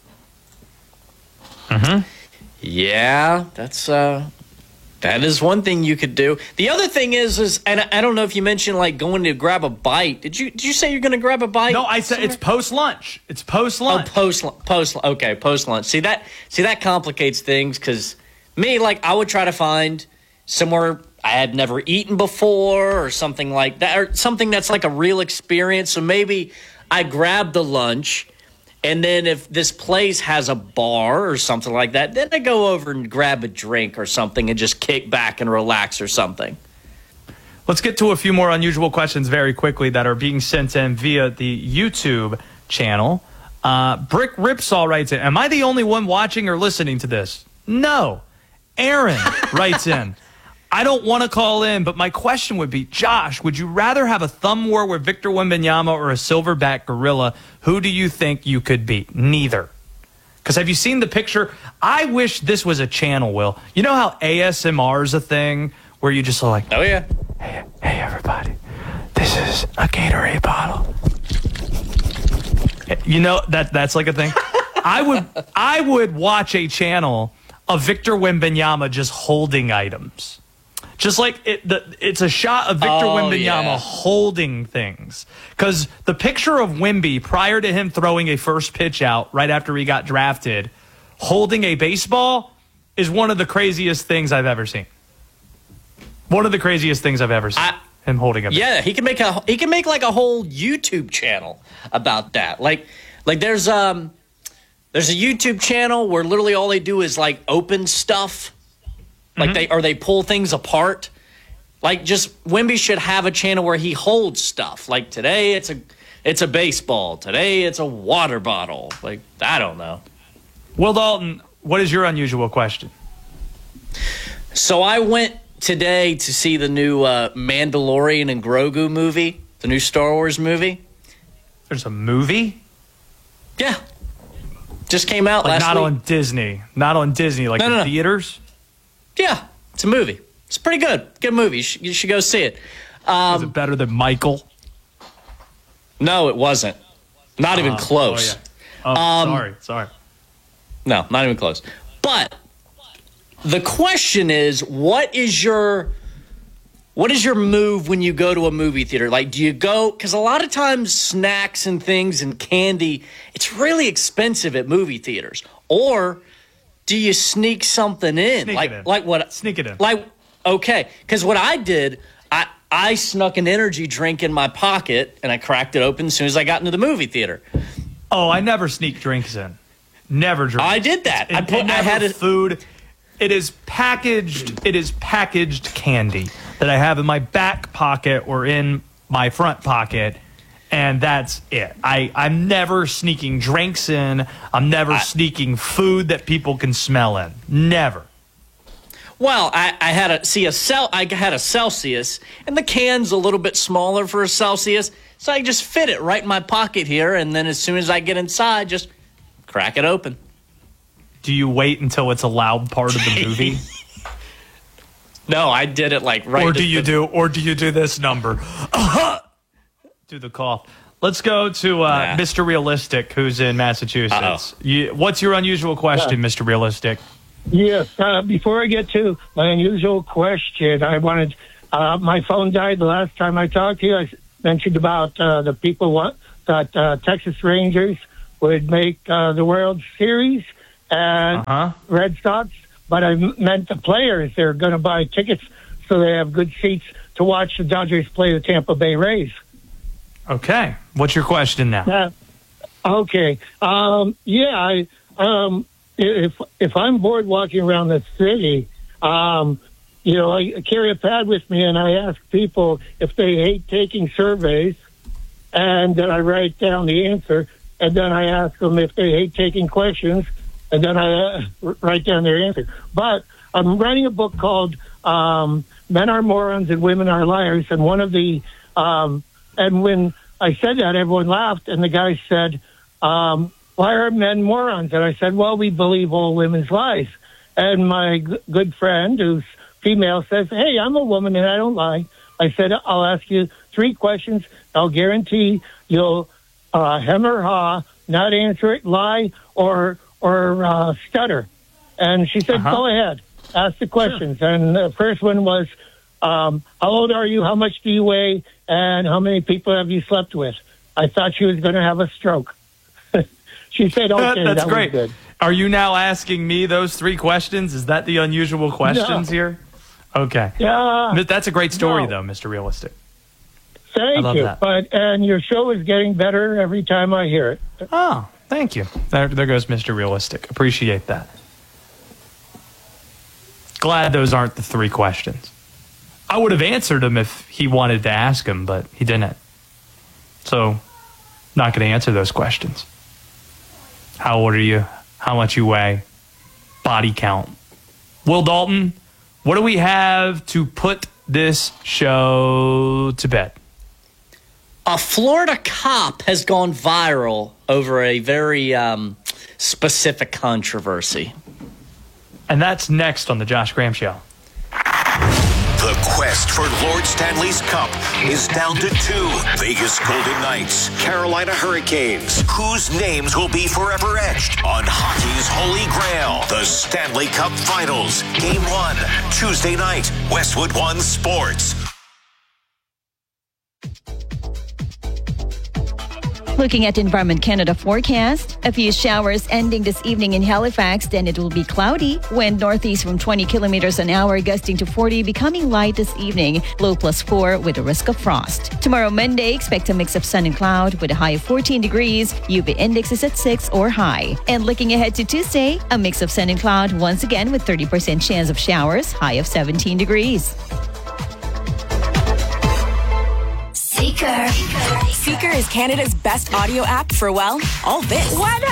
S2: Yeah, that is one thing you could do. The other thing is, and I don't know if you mentioned like going to grab a bite. Did you say you're going to grab a bite?
S1: No, I said it's post lunch. It's post lunch.
S2: Oh, okay, post lunch. See that complicates things because me, like, I would try to find somewhere I had never eaten before or something like that, or something that's like a real experience. So maybe I grab the lunch. And then if this place has a bar or something like that, then I go over and grab a drink or something and just kick back and relax or something.
S1: Let's get to a few more unusual questions very quickly that are being sent in via the YouTube channel. Brick Ripsaw writes in, am I the only one watching or listening to this? No. Aaron writes in, I don't want to call in, but my question would be, Josh, would you rather have a thumb war with Victor Wembanyama or a silverback gorilla? Who do you think you could beat? Neither. Because have you seen the picture? I wish this was a channel, Will. You know how ASMR is a thing where you just like,
S2: oh, yeah.
S1: Hey, everybody. This is a Gatorade bottle. You know, that's like a thing. I would watch a channel of Victor Wembanyama just holding items. Just like it's a shot of Victor Wembanyama holding things. Because the picture of Wemby prior to him throwing a first pitch out right after he got drafted, holding a baseball, is one of the craziest things I've ever seen. One of the craziest things I've ever seen. Him holding a baseball.
S2: Yeah, he can make like a whole YouTube channel about that. Like there's a YouTube channel where literally all they do is like open stuff. Like they pull things apart. Like just Wemby should have a channel where he holds stuff. Like today it's a baseball. Today it's a water bottle. Like I don't know.
S1: Will Dalton, what is your unusual question?
S2: So I went today to see the new Mandalorian and Grogu movie, the new Star Wars movie.
S1: There's a movie?
S2: Yeah. Just came out
S1: like
S2: last
S1: not
S2: week.
S1: Not on Disney, like in theaters?
S2: Yeah, it's a movie. It's pretty good. Good movie. You should go see it.
S1: Is it better than Michael?
S2: No, it wasn't. Not even close.
S1: Sorry.
S2: No, not even close. But the question is, what is your move when you go to a movie theater? Like, do you go, because a lot of times snacks and things and candy, it's really expensive at movie theaters. Or do you sneak something in?
S1: Sneak it in.
S2: Like, okay, because what I did, I snuck an energy drink in my pocket and I cracked it open as soon as I got into the movie theater.
S1: Oh, I never sneak drinks in. Never drink.
S2: I did that.
S1: I had food. It is packaged candy that I have in my back pocket or in my front pocket, and that's it. I'm never sneaking drinks in. I'm never sneaking food that people can smell in. Never.
S2: Well, I had a Celsius, and the can's a little bit smaller for a Celsius, so I just fit it right in my pocket here, and then as soon as I get inside, just crack it open.
S1: Do you wait until it's a loud part of the movie?
S2: No, I did it like right.
S1: Or do you do this number? Do the cough. Let's go to Mr. Realistic, who's in Massachusetts. What's your unusual question, Mr. Realistic?
S21: Yes. Before I get to my unusual question, I wanted. My phone died the last time I talked to you. I mentioned about the people that Texas Rangers would make the World Series and Red Sox, but I meant the players. They're going to buy tickets so they have good seats to watch the Dodgers play the Tampa Bay Rays.
S1: Okay. What's your question now?
S21: Okay. If I'm bored walking around the city, I carry a pad with me and I ask people if they hate taking surveys, and then I write down the answer, and then I ask them if they hate taking questions, and then I write down their answer. But I'm writing a book called Men Are Morons and Women Are Liars, and one of the and when I said that, everyone laughed, and the guy said, why are men morons? And I said, well, we believe all women's lies. And my good friend, who's female, says, hey, I'm a woman and I don't lie. I said, I'll ask you 3 questions. I'll guarantee you'll hem or haw, not answer it, lie, or stutter. And she said, go ahead, ask the questions. Sure. And the first one was, how old are you? How much do you weigh? And how many people have you slept with? I thought she was going to have a stroke. She said, okay,
S1: that's
S21: that
S1: great.
S21: was good.
S1: Are you now asking me those 3 questions? Is that the unusual questions here? Okay.
S21: Yeah.
S1: That's a great story, though, Mr. Realistic.
S21: Thank you.
S1: That.
S21: And your show is getting better every time I hear it.
S1: Oh, thank you. There goes Mr. Realistic. Appreciate that. Glad those aren't the 3 questions. I would have answered them if he wanted to ask them, but he didn't. So, not going to answer those questions. How old are you? How much you weigh? Body count. Will Dalton, what do we have to put this show to bed?
S2: A Florida cop has gone viral over a very specific controversy.
S1: And that's next on the Josh Graham Show.
S3: The quest for Lord Stanley's Cup is down to 2. Vegas Golden Knights, Carolina Hurricanes. Whose names will be forever etched on hockey's holy grail? The Stanley Cup Finals. Game 1, Tuesday night, Westwood One Sports.
S4: Looking at Environment Canada forecast, a few showers ending this evening in Halifax, then it will be cloudy. Wind northeast from 20 kilometers an hour, gusting to 40, becoming light this evening. Low +4 with a risk of frost. Tomorrow, Monday, expect a mix of sun and cloud with a high of 14 degrees. UV index is at 6 or high. And looking ahead to Tuesday, a mix of sun and cloud once again with 30% chance of showers, high of 17 degrees.
S22: Seeker. Seeker is Canada's best audio app for, well, all this.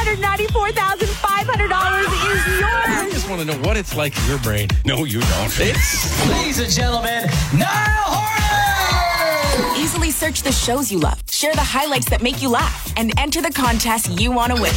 S23: $194,500 is yours.
S24: I just want to know what it's like in your brain. No, you don't.
S23: It's, ladies and gentlemen, Niall Horan!
S22: Easily search the shows you love, share the highlights that make you laugh, and enter the contest you want to win.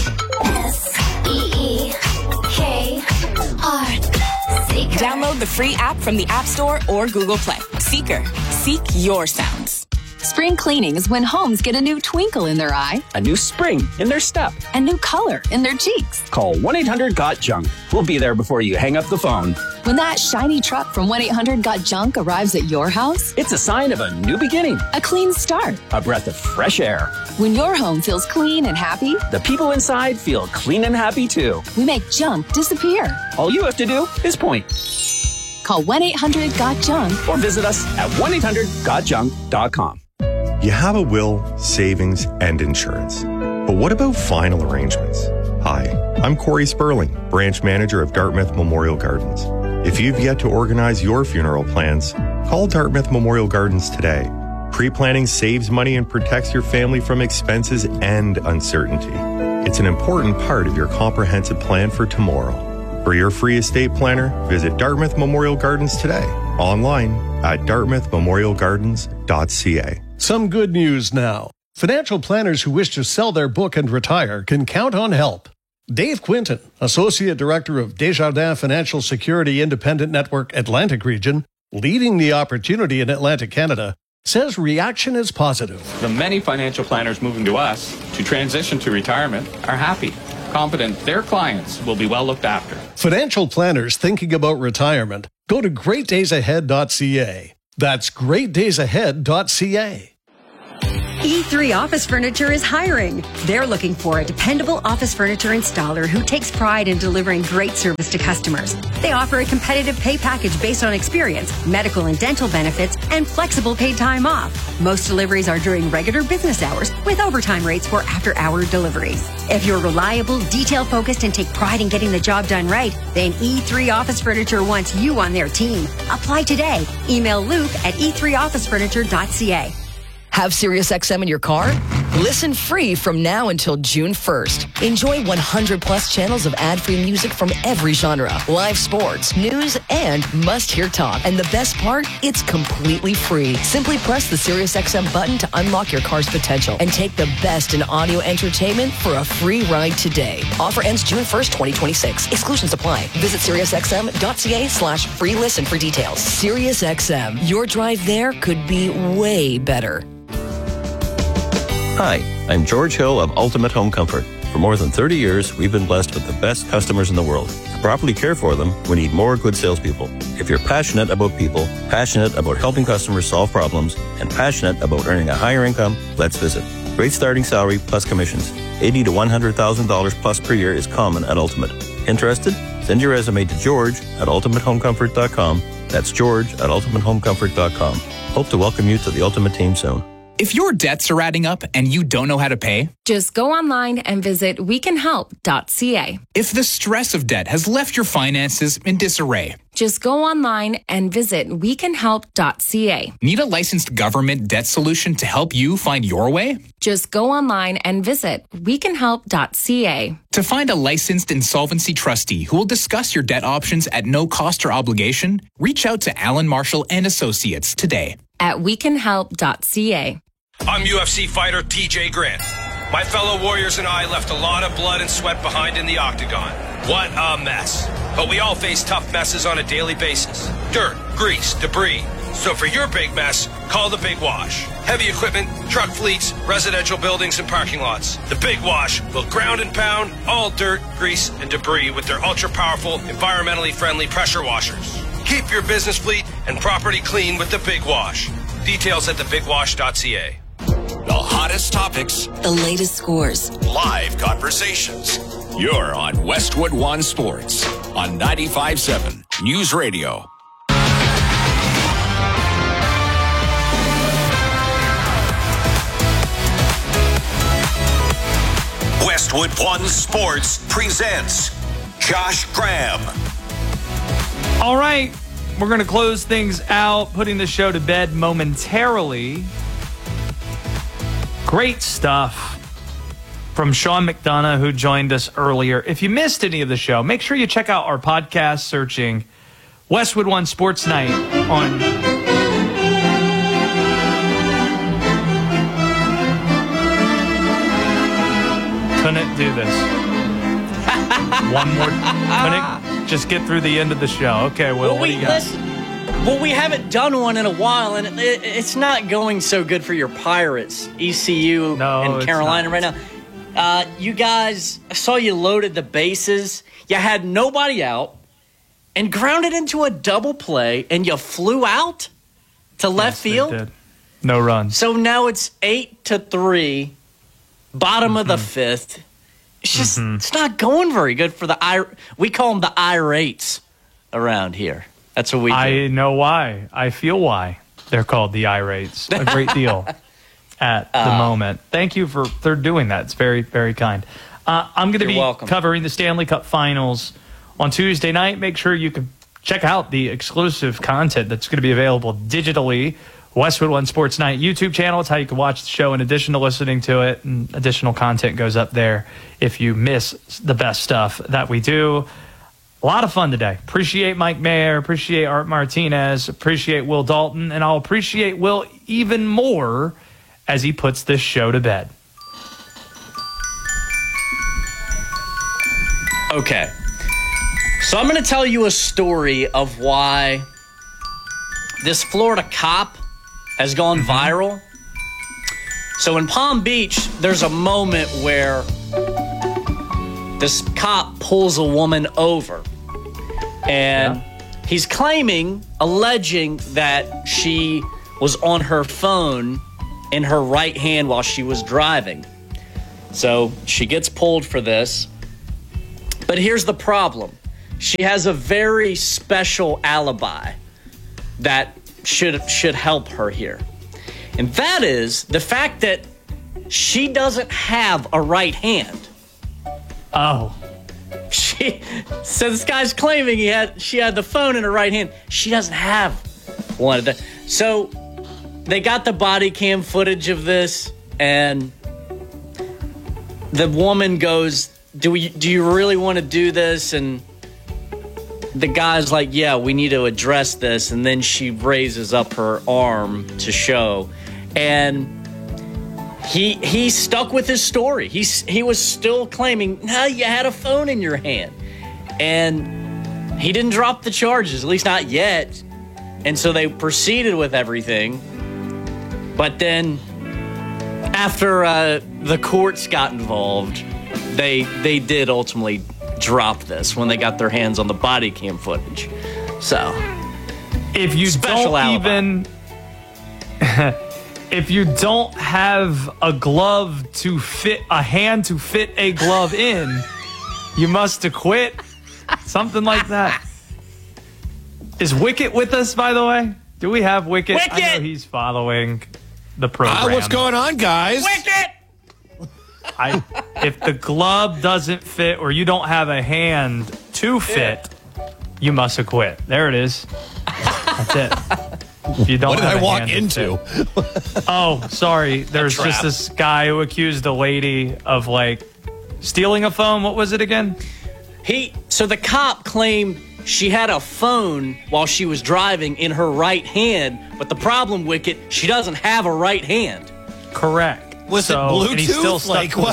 S23: SEEKR. Seeker.
S22: Download the free app from the App Store or Google Play. Seeker. Seek your sounds.
S7: Spring cleaning is when homes get a new twinkle in their eye,
S25: a new spring in their step,
S7: a new color in their cheeks.
S25: Call 1-800-GOT-JUNK. We'll be there before you hang up the phone.
S7: When that shiny truck from 1-800-GOT-JUNK arrives at your house,
S25: it's a sign of a new beginning,
S7: a clean start,
S25: a breath of fresh air.
S7: When your home feels clean and happy,
S25: the people inside feel clean and happy too.
S7: We make junk disappear.
S25: All you have to do is point.
S7: Call 1-800-GOT-JUNK
S25: or visit us at 1-800-GOTJUNK.com.
S26: You have a will, savings, and insurance. But what about final arrangements? Hi, I'm Corey Sperling, branch manager of Dartmouth Memorial Gardens. If you've yet to organize your funeral plans, call Dartmouth Memorial Gardens today. Pre-planning saves money and protects your family from expenses and uncertainty. It's an important part of your comprehensive plan for tomorrow. For your free estate planner, visit Dartmouth Memorial Gardens today. Online at dartmouthmemorialgardens.ca.
S27: Some good news now. Financial planners who wish to sell their book and retire can count on help. Dave Quinton, Associate Director of Desjardins Financial Security Independent Network Atlantic Region, leading the opportunity in Atlantic Canada, says reaction is positive.
S28: The many financial planners moving to us to transition to retirement are happy, confident their clients will be well looked after.
S27: Financial planners thinking about retirement, go to greatdaysahead.ca. That's greatdaysahead.ca.
S5: E3 Office Furniture is hiring. They're looking for a dependable office furniture installer who takes pride in delivering great service to customers. They offer a competitive pay package based on experience, medical and dental benefits, and flexible paid time off. Most deliveries are during regular business hours with overtime rates for after-hour deliveries. If you're reliable, detail-focused, and take pride in getting the job done right, then E3 Office Furniture wants you on their team. Apply today. Email Luke at e3officefurniture.ca.
S6: Have SiriusXM in your car? Listen free from now until June 1st. Enjoy 100 plus channels of ad-free music from every genre, live sports, news, and must-hear talk. And the best part? It's completely free. Simply press the SiriusXM button to unlock your car's potential and take the best in audio entertainment for a free ride today. Offer ends June 1st, 2026. Exclusions apply. Visit SiriusXM.ca/free listen for details. SiriusXM. Your drive there could be way better.
S8: Hi, I'm George Hill of Ultimate Home Comfort. For more than 30 years, we've been blessed with the best customers in the world. To properly care for them, we need more good salespeople. If you're passionate about people, passionate about helping customers solve problems, and passionate about earning a higher income, let's visit. Great starting salary plus commissions. $80,000 to $100,000 plus per year is common at Ultimate. Interested? Send your resume to George at ultimatehomecomfort.com. That's George at ultimatehomecomfort.com. Hope to welcome you to the Ultimate team soon.
S9: If your debts are adding up and you don't know how to pay,
S10: just go online and visit wecanhelp.ca.
S9: If the stress of debt has left your finances in disarray,
S10: just go online and visit wecanhelp.ca.
S9: Need a licensed government debt solution to help you find your way?
S10: Just go online and visit wecanhelp.ca.
S9: To find a licensed insolvency trustee who will discuss your debt options at no cost or obligation, reach out to Alan Marshall and Associates today
S10: at wecanhelp.ca.
S11: I'm UFC fighter TJ Grant. My fellow warriors and I left a lot of blood and sweat behind in the octagon. What a mess. But we all face tough messes on a daily basis. Dirt, grease, debris. So for your big mess, call the Big Wash. Heavy equipment, truck fleets, residential buildings, and parking lots. The Big Wash will ground and pound all dirt, grease, and debris with their ultra-powerful, environmentally friendly pressure washers. Keep your business fleet and property clean with the Big Wash. Details at thebigwash.ca.
S3: The hottest topics,
S17: the latest scores,
S3: live conversations. You're on Westwood One Sports on 95.7 News Radio. Westwood One Sports presents Josh Graham.
S1: All right, we're going to close things out, putting the show to bed momentarily. Great stuff from Sean McDonough, who joined us earlier. If you missed any of the show, make sure you check out our podcast searching Westwood One Sports Night on... Couldn't do this. One more. Couldn't just get through the end of the show. Okay, Will, what do you got?
S2: Well, we haven't done one in a while, and it's not going so good for your Pirates, ECU and Carolina right now. You guys, I saw you loaded the bases. You had nobody out and grounded into a double play, and you flew out to left field.
S1: Did. No runs.
S2: So now it's 8-3, bottom of the fifth. It's just it's not going very good for we call them the irates around here. That's what we do.
S1: I know why. I feel why they're called the irates a great deal at the moment. Thank you for doing that. It's very, very kind. I'm going to be covering the Stanley Cup Finals on Tuesday night. Make sure you can check out the exclusive content that's going to be available digitally. Westwood One Sports Night YouTube channel. It's how you can watch the show in addition to listening to it, and additional content goes up there if you miss the best stuff that we do. A lot of fun today. Appreciate Mike Mayer, appreciate Art Martinez, appreciate Will Dalton, and I'll appreciate Will even more as he puts this show to bed.
S2: Okay. So I'm going to tell you a story of why this Florida cop has gone viral. So in Palm Beach, there's a moment where this cop pulls a woman over. And he's alleging that she was on her phone in her right hand while she was driving. So she gets pulled for this. But here's the problem. She has a very special alibi that should help her here. And that is the fact that she doesn't have a right hand.
S1: Oh.
S2: So this guy's claiming she had the phone in her right hand. She doesn't have one of them. So they got the body cam footage of this, and the woman goes, do you really want to do this? And the guy's like, yeah, we need to address this. And then she raises up her arm to show. And he stuck with his story. He was still claiming, no, you had a phone in your hand. And he didn't drop the charges, at least not yet. And so they proceeded with everything. But then after the courts got involved, they did ultimately drop this when they got their hands on the body cam footage. So
S1: if you if you don't have a glove to fit a hand to fit a glove in, you must acquit. Something like that. Is Wicket with us, by the way? Do we have Wicket? I know he's following the program.
S12: What's going on, guys?
S2: Wicket!
S1: If the glove doesn't fit or you don't have a hand to fit, you must acquit. There it is. That's it. If you don't
S12: what did
S1: have
S12: I
S1: a
S12: walk
S1: hand to
S12: into?
S1: fit. Oh, sorry. There's just this guy who accused a lady of stealing a phone. What was it again?
S2: So the cop claimed she had a phone while she was driving in her right hand, but the problem, Wicket, she doesn't have a right hand.
S1: Correct.
S12: Was it Bluetooth?
S1: And he's still stuck to the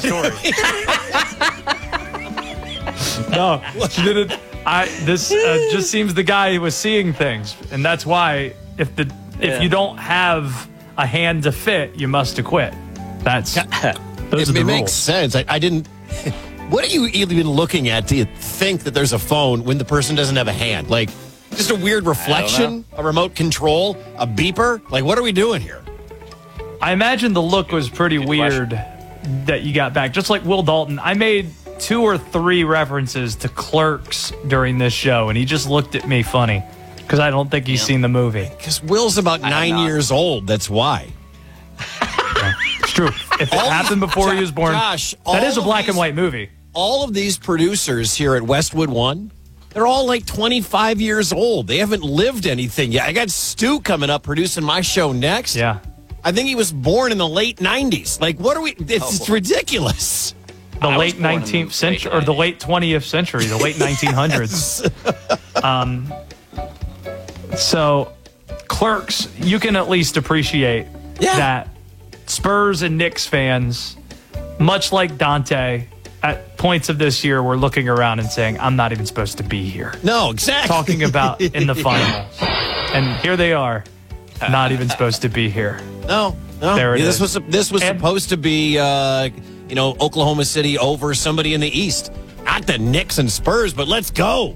S1: story. No, she didn't. This just seems the guy was seeing things, and that's why if you don't have a hand to fit, you must acquit. Those are the rules.
S12: It makes sense. I didn't. What are you even looking at? Do you think that there's a phone when the person doesn't have a hand? Like, just a weird reflection, a remote control, a beeper? Like, what are we doing here?
S1: I imagine the look was pretty weird that you got back. Just like Will Dalton, I made 2 or 3 references to Clerks during this show, and he just looked at me funny because I don't think he's seen the movie.
S12: Because Will's about 9 years old. That's why.
S1: Yeah, it's true. If it happened before he was born,
S12: Josh,
S1: that is a black and white movie.
S12: All of these producers here at Westwood One, they're all like 25 years old. They haven't lived anything yet. I got Stu coming up producing my show next.
S1: Yeah.
S12: I think he was born in the late 90s. Like, what are we? It's ridiculous.
S1: The late 19th century, or the late 20th century, the late 1900s. So, Clerks, you can at least appreciate that Spurs and Knicks fans, much like Dante, at points of this year, were looking around and saying, I'm not even supposed to be here.
S12: No, exactly.
S1: Talking about in the finals. And here they are, not even supposed to be here.
S12: No.
S1: There it
S12: this
S1: is.
S12: was supposed to be, Oklahoma City over somebody in the East. Not the Knicks and Spurs, but let's go.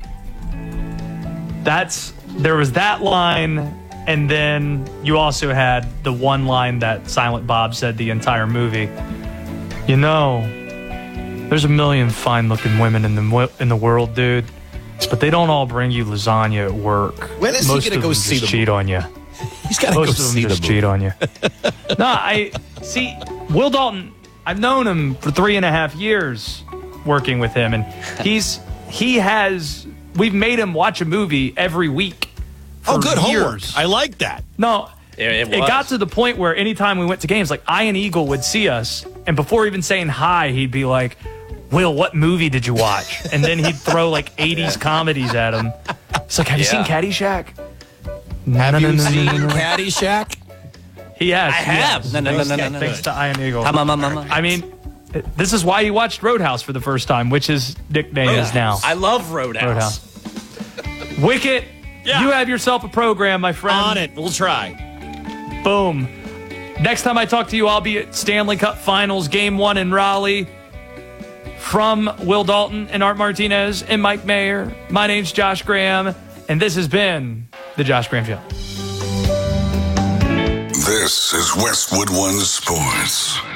S1: There was that line, and then you also had the one line that Silent Bob said the entire movie. You know, there's a million fine-looking women in the world, dude, but they don't all bring you lasagna at work.
S12: When is he going to go see them?
S1: Cheat on you.
S12: He's got to go see them.
S1: Most of them just cheat on you. No, I see. Will Dalton, I've known him for 3.5 years working with him, and we've made him watch a movie every week for
S12: good
S1: years.
S12: homework. I like that.
S1: No, it got to the point where anytime we went to games, like Ian Eagle would see us, and before even saying hi, he'd be like, Will, what movie did you watch? And then he'd throw like 80s comedies at him. It's like, have you seen Caddyshack?
S12: Have you seen Caddyshack?
S1: He has.
S2: I have. No.
S1: Thanks to Ian Eagle.
S2: I
S1: mean, this is why he watched Roadhouse for the first time, which his nickname is now.
S2: I love Roadhouse.
S1: Wicket, you have yourself a program, my friend.
S12: On it. We'll try.
S1: Boom. Next time I talk to you, I'll be at Stanley Cup Finals, Game 1 in Raleigh. From Will Dalton and Art Martinez and Mike Mayer, my name's Josh Graham, and this has been The Josh Graham Show.
S13: This is Westwood One Sports.